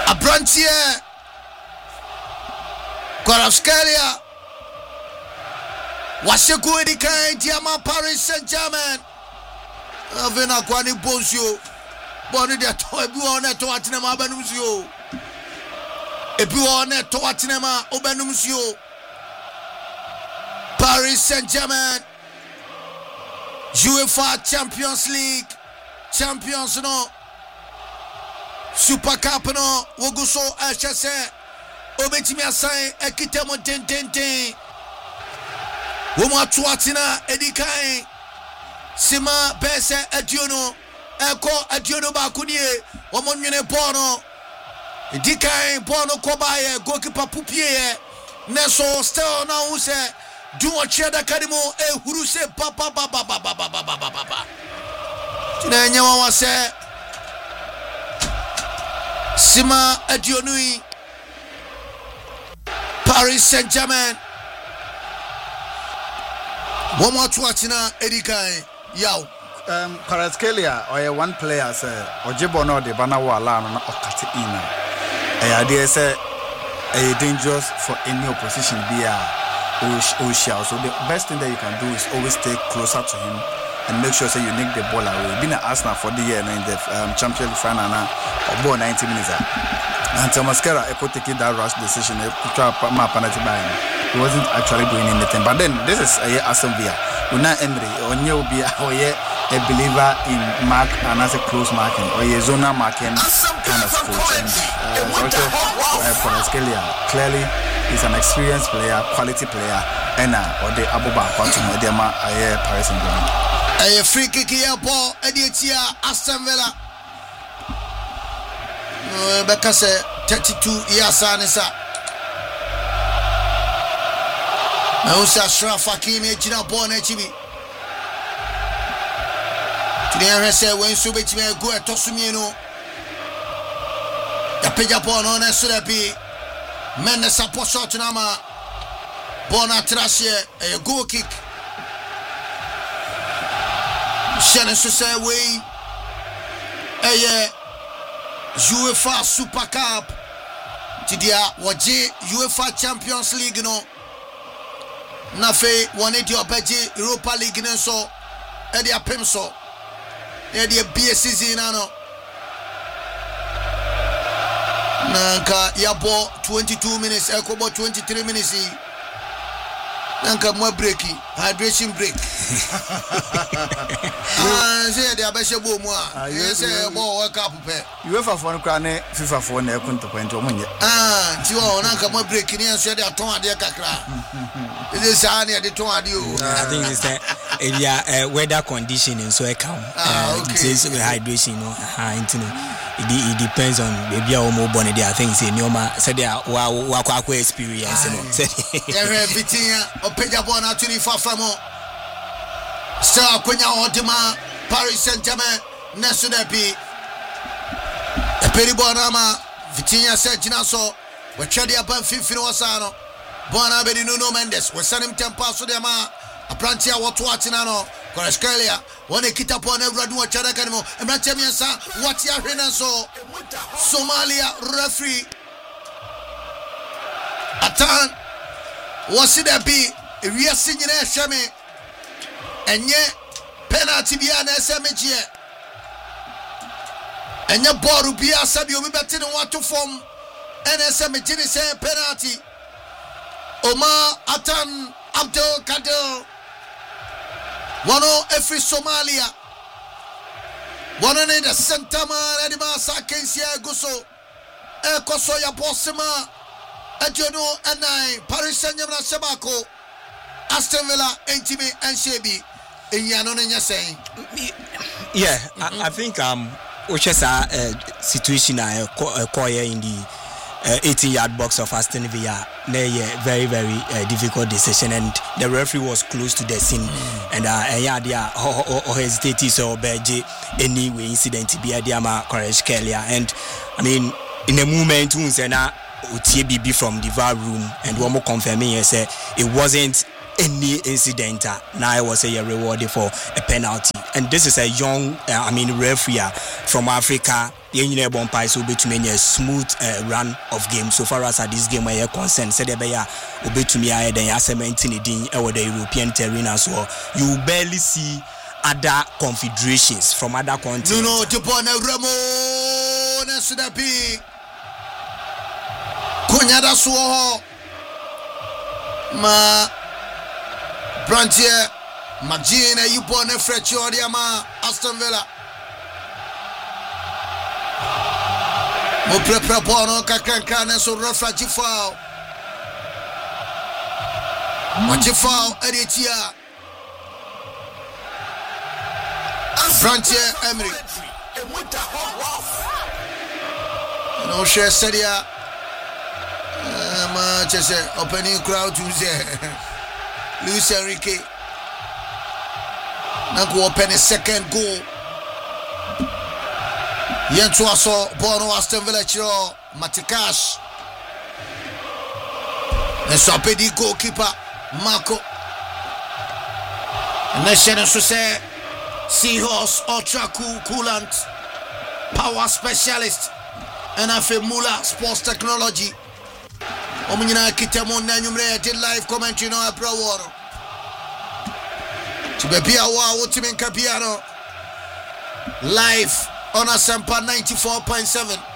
Abrantier Kvaratskhelia Washeku Edikan Diama Paris Saint-Germain Avena Kwani Bonsio Boni de toy buone to atinema banumsio Ebuone to atinema obanumsio Paris Saint-Germain UEFA Champions League Champions no Super Cup no Woguso HSE Obetimi asan ekitemo den Womo atuatina edikan Sima bese adiono eko adiono ba kunie womo nwene bono edikan bono kobaye goalkeeper pupie neso still na hu se duo cheda kadimo ehuru se papa tina nyawa wase Sima adionui Paris Saint-Germain Womo atuatina edikan yaw Kvaratskhelia or one player say Ojebono de Banawa Lana or Katina. I dare say a dangerous for any opposition be a Oshia. So the best thing that you can do is always stay closer to him and make sure you nick the ball away. Been an Arsenal for the year in the Champions League final now about 90 minutes. And Mascara taking that rash decision. He wasn't actually doing anything. But then this is Aston Villa. Una Emery or new be a believer in mark and as a close marking or a zona marking kind of coach. And also Kvaratskhelia clearly is an experienced player, quality player, and or the Abuba continue them Paris Saint-Germain. A free kick here, ball, Editia, Aston Villa. Because 32 years Anissa. Mausa Ashraf Hakimi Gina Bona Chibi. Today I say when Subit may go at Tosumino. The Pijapon on a Surapi Mendes Apostle Nama Bona Trashe, a goal kick. Shannon Susa way a UEFA Super Cup. Tidia Waje UEFA Champions League no. Nafe waneti opeji Europa League nenso e dia pemso e dia BSC nano nanka yabo 22 minutes ekobo 23 minutes nanka mo breaki hydration break say dia be shebo mu a say bo world cup pe UEFA for no ne FIFA for na ekunto kwento omunye ti wo nanka mo break ni enso dia ton ade kakra. I think it's the weather condition and so I come. It's hydration, it depends on maybe how more bonnet. I think it's a normal. So they are walk experience. Everything or Pejabona 24 from Star Quenya Odima, Paris Saint-Germain, National P. A Peribonama, Vitinha said Ginaso, but Chadi upon Fifino. Bona bedi Nuno Mendes we send him tempa so dem a Abrantia watu atina no Kvaratskhelia one kita pon Ewradu wa chara kanimo Abrantia miensa wati ahwena so Somalia referee Atan wasi da bi ewiase nyina ehweme enye penalty bia na esemegie enye ball bia sabi obi beti no watu form ene esemegie ni say penalty Omar Atan Abdul Kadir Wano every Somalia Wano ne the center man Edima Sakensia Guso Koso ya Bosima Ejono Enai Paris Saint-Germain Sebako Aston Villa Entime and Shebi Inyano Nenya saying yeah I think which is a situation I call in the 18-yard box of Aston Villa. Very, very difficult decision, and the referee was close to the scene. And hesitated so beji anyway incident to be a Diama Kvaratskhelia. And I mean, in a moment, UTBB from the VAR room, and one more confirming, say it wasn't any incident. Now I was rewarded for a penalty. and this is a young referee from Africa. Yenye Bompai so betumi a smooth run of game so far as this game where concerned. Said ebeya obetumi aye den ya 17 din e the European terrain so you barely see other confederations from other continents. No, Tupone Remo Nesudapi Kunyada Suho Ma Brantier Magina Yupone Freccio Diama Aston Villa Mo prepara bono kakranka so refa Jifao Jifao Editia Brantier Emery no share Seria Manchester opening crowd Tuesday Luis Enrique Nanko open a second goal Yentu aso bono Aston Villa chiro Matikash Nesapedi goalkeeper Marco Nation so say Seahorse Ultra Coolant Power Specialist and Mula Sports Technology Omunyina kitemon na nyumre did live commentary no abraworo Tibebia wa wotimen kapiano live on Asampa 94.7